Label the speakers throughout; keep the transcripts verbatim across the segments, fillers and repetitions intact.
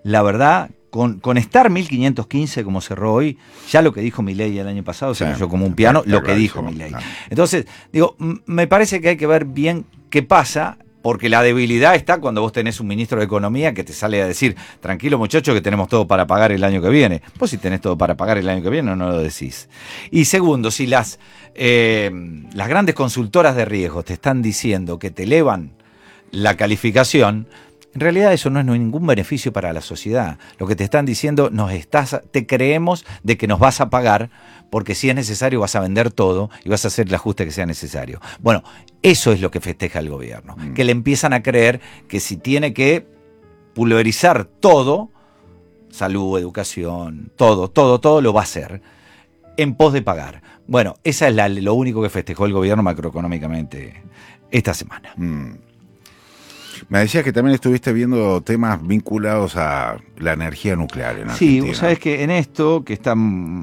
Speaker 1: la verdad, con, con estar mil quinientos quince como cerró hoy, ya lo que dijo Milei el año pasado se
Speaker 2: Sí,
Speaker 1: cayó como un piano,
Speaker 2: ya
Speaker 1: lo
Speaker 2: lo
Speaker 1: que dijo
Speaker 2: dijo,
Speaker 1: Milei.
Speaker 2: claro.
Speaker 1: Entonces, digo, m- me parece que hay que ver bien qué pasa, porque la debilidad está cuando vos tenés un ministro de Economía que te sale a decir, tranquilo muchacho que tenemos todo para pagar el año que viene. Vos si tenés todo para pagar el año que viene no lo decís. Y segundo, si las, eh, las grandes consultoras de riesgos te están diciendo que te elevan la calificación, en realidad eso no es ningún beneficio para la sociedad. Lo que te están diciendo, nos estás, te creemos de que nos vas a pagar, porque si es necesario vas a vender todo y vas a hacer el ajuste que sea necesario. Bueno, eso es lo que festeja el gobierno, mm. que le empiezan a creer que si tiene que pulverizar todo, salud, educación, todo, todo, todo lo va a hacer en pos de pagar. Bueno, esa es la, lo único que festejó el gobierno macroeconómicamente esta semana.
Speaker 2: Mm. Me decías que también estuviste viendo temas vinculados a la energía nuclear en Argentina.
Speaker 1: Sí, vos sabés que en esto, que está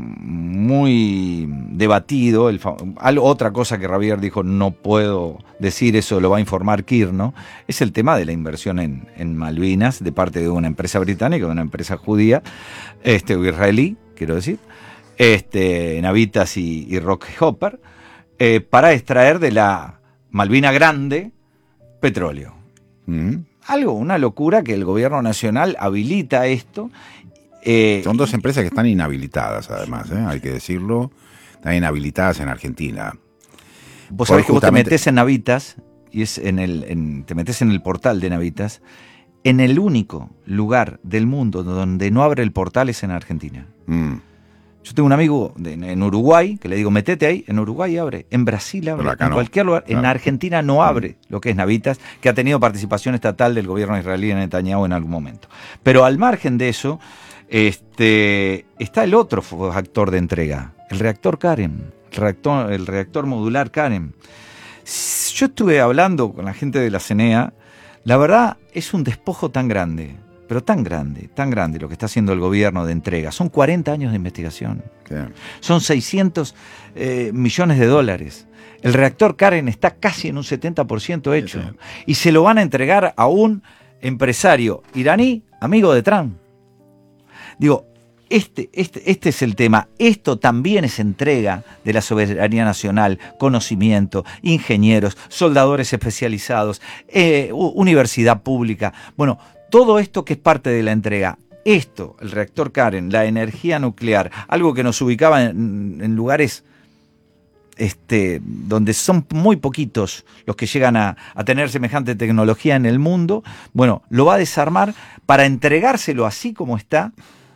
Speaker 1: muy debatido, el, otra cosa que Javier dijo, no puedo decir, eso lo va a informar Kirno, es el tema de la inversión en, en Malvinas de parte de una empresa británica, de una empresa judía, este, o israelí, quiero decir, este, Navitas y, y Rockhopper, eh, para extraer de la Malvina Grande petróleo. Mm. Algo, una locura que el gobierno nacional habilita esto.
Speaker 2: Eh, Son dos empresas que están inhabilitadas, además, ¿eh? Hay que decirlo, están inhabilitadas en Argentina.
Speaker 1: Vos sabés que justamente... vos te metés en Navitas, y es en el, en, te metés en el portal de Navitas, en el único lugar del mundo donde no abre el portal es en Argentina. Mm. Yo tengo un amigo de, en Uruguay que le digo, metete ahí, en Uruguay abre, en Brasil abre, en no. cualquier lugar, claro. En Argentina no abre lo que es Navitas, que ha tenido participación estatal del gobierno israelí en Netanyahu en algún momento. Pero al margen de eso, este, está el otro actor de entrega, el reactor Karen, el reactor, el reactor modular Karen. Yo estuve hablando con la gente de la C N E A, la verdad es un despojo tan grande, pero tan grande, tan grande lo que está haciendo el gobierno de entrega. Son cuarenta años de investigación. Sí. Son seiscientos eh, millones de dólares. El reactor Karen está casi en un setenta por ciento hecho. Sí, sí. Y se lo van a entregar a un empresario iraní, amigo de Trump. Digo, este, este, este es el tema. Esto también es entrega de la soberanía nacional, conocimiento, ingenieros, soldadores especializados, eh, universidad pública. Bueno, todo esto que es parte de la entrega, esto, el reactor Karen, la energía nuclear, algo que nos ubicaba en, en lugares este, donde son muy poquitos los que llegan a, a tener semejante tecnología en el mundo, bueno, lo va a desarmar para entregárselo así como está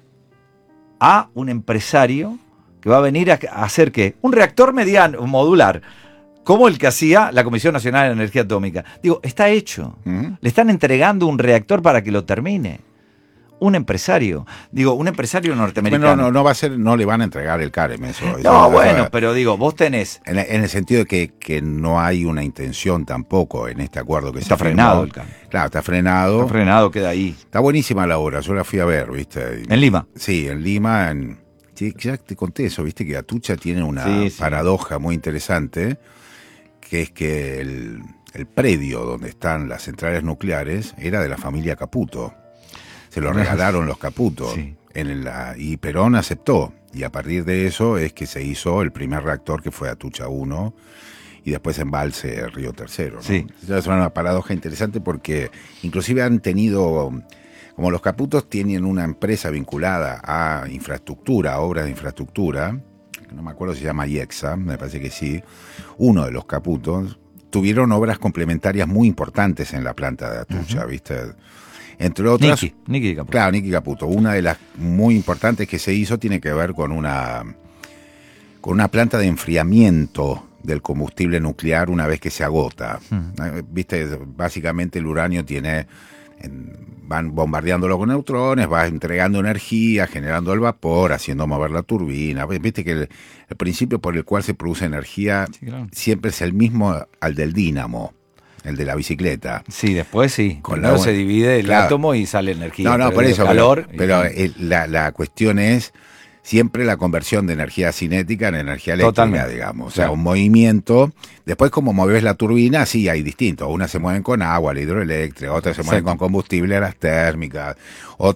Speaker 1: a un empresario que va a venir a, a hacer ¿qué? Un reactor mediano, modular, como el que hacía la Comisión Nacional de Energía Atómica. Digo, está hecho. Uh-huh. Le están entregando un reactor para que lo termine. Un empresario. Digo, un empresario norteamericano.
Speaker 2: Bueno, no, no va a ser, no le van a entregar el Karen, eso.
Speaker 1: No,
Speaker 2: eso,
Speaker 1: bueno,
Speaker 2: eso,
Speaker 1: pero digo, vos tenés...
Speaker 2: En, en el sentido de que, que no hay una intención tampoco en este acuerdo que
Speaker 1: está
Speaker 2: se
Speaker 1: frenado
Speaker 2: firmó.
Speaker 1: el Karen.
Speaker 2: Claro, está frenado.
Speaker 1: Está frenado, queda ahí.
Speaker 2: Está buenísima la obra, yo la fui a ver, ¿viste?
Speaker 1: ¿En Lima?
Speaker 2: Sí, en Lima. En, sí, ya te conté eso, ¿viste? Que Atucha tiene una sí, sí. paradoja muy interesante, que es que el, el predio donde están las centrales nucleares era de la familia Caputo. Se lo regalaron los Caputo. Sí. En la, y Perón aceptó. Y a partir de eso es que se hizo el primer reactor, que fue Atucha uno, y después Embalse Río Tercero, ¿no?
Speaker 1: Sí.
Speaker 2: Es una paradoja interesante porque inclusive han tenido... Como los Caputos tienen una empresa vinculada a infraestructura, a obras de infraestructura, no me acuerdo si se llama IEXA, me parece que sí, uno de los Caputos, tuvieron obras complementarias muy importantes en la planta de Atucha, uh-huh. ¿viste? Entre otras...
Speaker 1: Niki, Niki Caputo.
Speaker 2: Claro, Niki Caputo. Una de las muy importantes que se hizo tiene que ver con una, con una planta de enfriamiento del combustible nuclear una vez que se agota. Uh-huh. ¿Viste? Básicamente el uranio tiene... En, van bombardeándolo con neutrones, va entregando energía, generando el vapor, haciendo mover la turbina. Viste que el, el principio por el cual se produce energía sí, claro. siempre es el mismo al del dínamo, el de la bicicleta.
Speaker 1: Sí, después sí. Con la, se divide el
Speaker 2: claro.
Speaker 1: átomo y sale energía.
Speaker 2: No, no, por eso.
Speaker 1: Calor
Speaker 2: pero pero
Speaker 1: y...
Speaker 2: el, la, la cuestión es siempre la conversión de energía cinética en energía eléctrica, Totalmente. digamos. O sea, claro. un movimiento. Después, como mueves la turbina, sí hay distintos. Unas se mueven con agua, la hidroeléctrica, otras se mueven Exacto. con combustible, las térmicas,